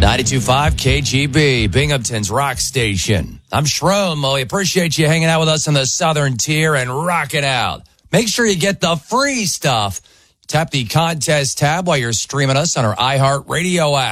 92.5 KGB, Binghamton's rock station. I'm Shroom. We appreciate you hanging out with us on the Southern Tier and rocking out. Make sure you get the free stuff. Tap the contest tab while you're streaming us on our iHeartRadio app.